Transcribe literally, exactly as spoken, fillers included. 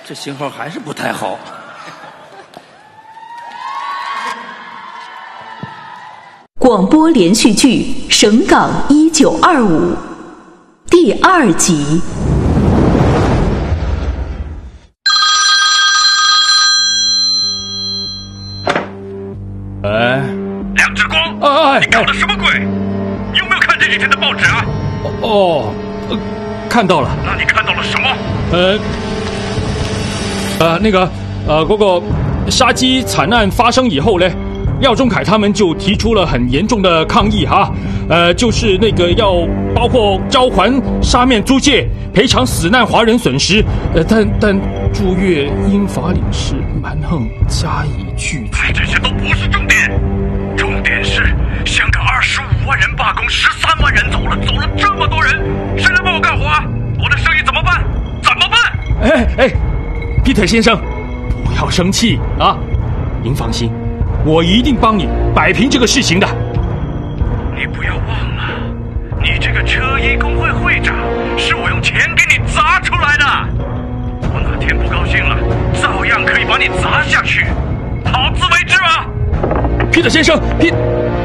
这信号还是不太好。 广播连续剧《省港一九二五》第二集。 哎， 梁志光， 哎， 你搞的什么鬼？你有没有看这几天的报纸啊？ 哦，呃，看到了。 那你看到了什么？ 呃，呃，那个，呃，嗰個殺雞慘案發生以後呢，廖仲愷他們就提出了很嚴重的抗議哈，呃，就是那個要包括交還沙面租界、賠償死難華人損失，呃，但但駐粵英法領事蠻橫加以拒絕。 哎，這些都不是重點，重點是香港二十五萬人罷工，十三萬人走了，走了這麼多人，誰來幫我幹活啊？我的生意怎麼辦？怎麼辦？ 哎哎 ，Peter 先生，不要生氣啊！您放心，我一定幫你擺平這個事情的。 你不要忘了，你這個車衣工會會長是我用錢給你砸出來的，我哪天不高興了，照樣可以把你砸下去，好自為之啊！ Peter 先生，Peter。